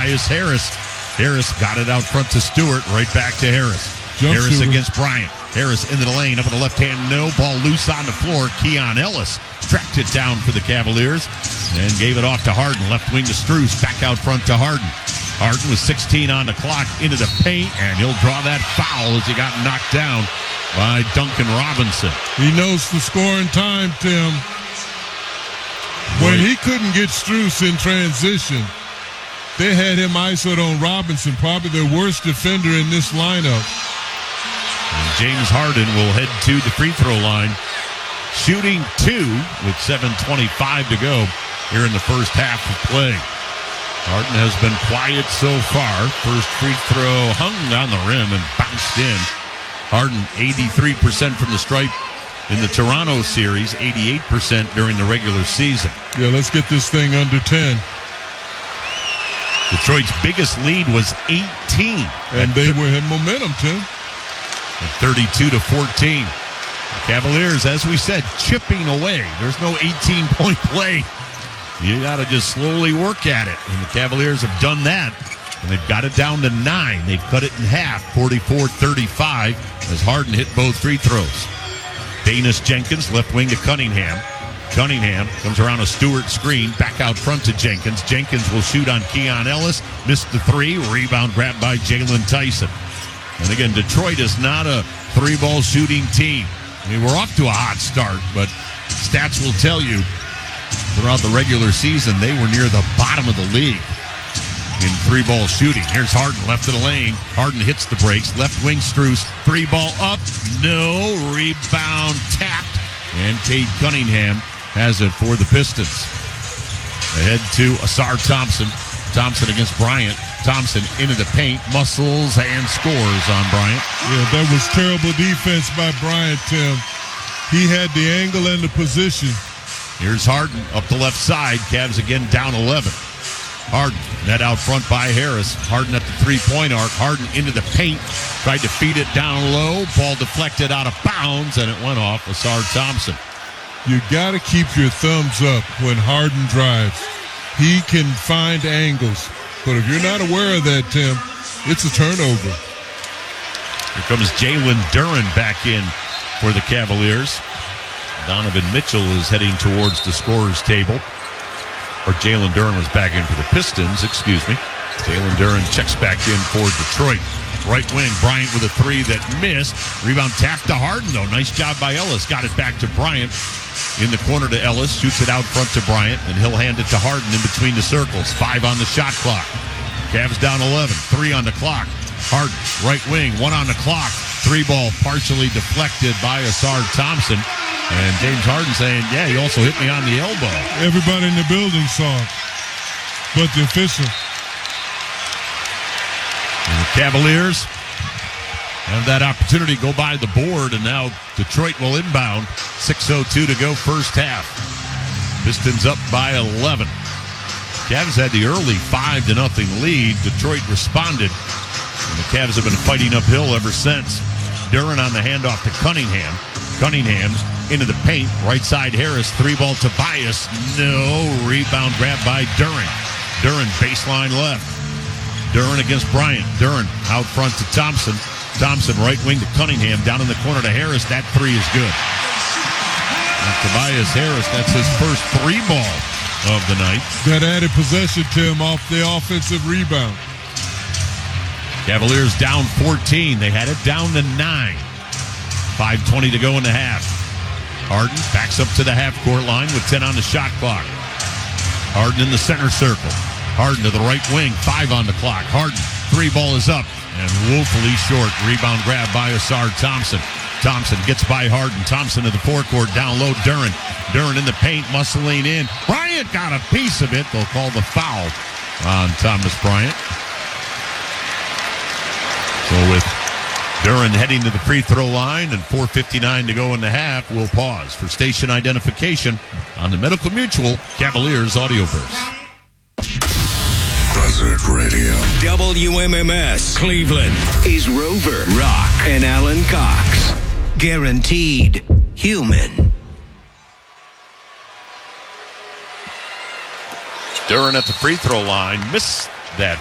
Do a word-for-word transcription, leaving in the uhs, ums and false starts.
Tobias Harris. Harris got it out front to Stewart, right back to Harris. Jump Harris shooter. against Bryant. Harris into the lane, up in the left hand, no. Ball loose on the floor. Keon Ellis tracked it down for the Cavaliers and gave it off to Harden. Left wing to Strus, back out front to Harden. Harden with sixteen on the clock, into the paint, and he'll draw that foul as he got knocked down by Duncan Robinson. He knows the scoring time, Tim. When he couldn't get Strus in transition, they had him isoed on Robinson, probably the worst defender in this lineup. And James Harden will head to the free throw line, shooting two with seven twenty-five to go here in the first half of play. Harden has been quiet so far. First free throw hung on the rim and bounced in. Harden, eighty-three percent from the stripe in the Toronto series, eighty-eight percent during the regular season. Yeah, let's get this thing under ten. Detroit's biggest lead was eighteen. And they were in momentum, Tim. At thirty-two to fourteen. The Cavaliers, as we said, chipping away. There's no eighteen-point play. You got to just slowly work at it. And the Cavaliers have done that. And they've got it down to nine. They've cut it in half, forty-four thirty-five, as Harden hit both free throws. Danis Jenkins, left wing to Cunningham. Cunningham comes around a Stewart screen, back out front to Jenkins. Jenkins will shoot on Keon Ellis. Missed the three. Rebound grabbed by Jalen Tyson. And again, Detroit is not a three-ball shooting team. I mean, we're off to a hot start, but stats will tell you throughout the regular season, they were near the bottom of the league in three-ball shooting. Here's Harden, left of the lane. Harden hits the brakes. Left wing, Strus. Three ball up. No. Rebound tapped. And Cade Cunningham has it for the Pistons. Ahead to Asar Thompson. Thompson against Bryant. Thompson into the paint, muscles, and scores on Bryant. Yeah, that was terrible defense by Bryant, Tim. He had the angle and the position. Here's Harden up the left side. Cavs again down eleven. Harden, net out front by Harris. Harden at the three-point arc. Harden into the paint. Tried to feed it down low. Ball deflected out of bounds, and it went off Asar Thompson. You got to keep your thumbs up when Harden drives. He can find angles. But if you're not aware of that, Tim, it's a turnover. Here comes Jalen Duren back in for the Cavaliers. Donovan Mitchell is heading towards the scorer's table. Or Jalen Duren was back in for the Pistons, excuse me. Jalen Duren checks back in for Detroit. Right wing, Bryant with a three that missed. Rebound tapped to Harden, though. Nice job by Ellis. Got it back to Bryant. In the corner to Ellis. Shoots it out front to Bryant, and he'll hand it to Harden in between the circles. Five on the shot clock. Cavs down eleven. Three on the clock. Harden, right wing, one on the clock. Three ball partially deflected by Asar Thompson. And James Harden saying, yeah, he also hit me on the elbow. Everybody in the building saw it, but the official. And the Cavaliers have that opportunity to go by the board, and now Detroit will inbound. six oh two to go first half. Pistons up by eleven. Cavs had the early five to nothing lead. Detroit responded, and the Cavs have been fighting uphill ever since. Duren on the handoff to Cunningham. Cunningham's into the paint. Right side Harris. Three ball Tobias. No. Rebound grabbed by Duren. Duren baseline left. Duren against Bryant. Duren out front to Thompson. Thompson right wing to Cunningham. Down in the corner to Harris. That three is good. And Tobias Harris, that's his first three ball of the night. That added possession, Tim, off the offensive rebound. Cavaliers down fourteen. They had it down to nine. five twenty to go in the half. Harden backs up to the half-court line with ten on the shot clock. Harden in the center circle. Harden to the right wing. Five on the clock. Harden, three ball is up and woefully short. Rebound grab by Asar Thompson. Thompson gets by Harden. Thompson to the forecourt. Down low, Duren. Duren in the paint, muscling in. Bryant got a piece of it. They'll call the foul on Thomas Bryant. So with Duren heading to the free throw line and four fifty-nine to go in the half, we'll pause for station identification on the Medical Mutual Cavaliers Audioverse. Buzzard Radio. W M M S Cleveland is Rover, Rock, and Alan Cox. Guaranteed human. Duren at the free throw line. Missed that